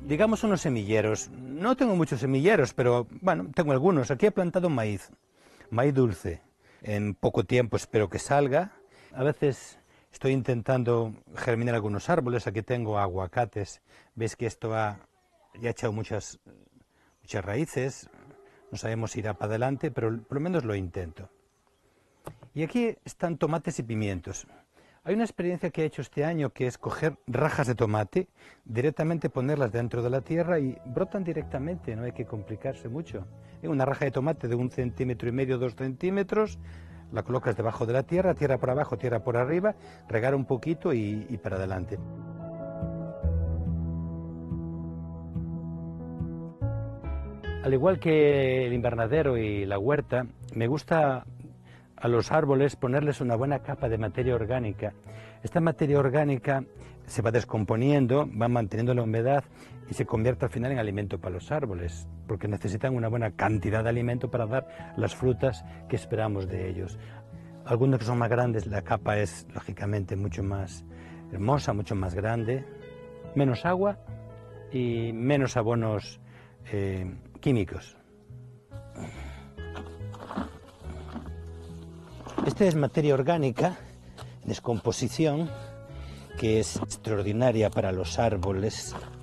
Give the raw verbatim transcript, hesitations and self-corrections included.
digamos unos semilleros. No tengo muchos semilleros, pero bueno, tengo algunos. Aquí he plantado maíz, maíz dulce. En poco tiempo espero que salga. A veces estoy intentando germinar algunos árboles. Aquí tengo aguacates. Veis que esto ha, ya ha echado muchas, muchas raíces. No sabemos si irá para adelante, pero por lo menos lo intento. Y aquí están tomates y pimientos. Hay una experiencia que he hecho este año, que es coger rajas de tomate, directamente ponerlas dentro de la tierra y brotan directamente, no hay que complicarse mucho. Una raja de tomate de un centímetro y medio, dos centímetros, la colocas debajo de la tierra, tierra por abajo, tierra por arriba, regar un poquito y, y para adelante. Al igual que el invernadero y la huerta, me gusta a los árboles ponerles una buena capa de materia orgánica. Esta materia orgánica se va descomponiendo, va manteniendo la humedad y se convierte al final en alimento para los árboles, porque necesitan una buena cantidad de alimento para dar las frutas que esperamos de ellos. Algunos que son más grandes, la capa es lógicamente mucho más hermosa, mucho más grande, menos agua y menos abonos eh, químicos. Esta es materia orgánica, descomposición, que es extraordinaria para los árboles.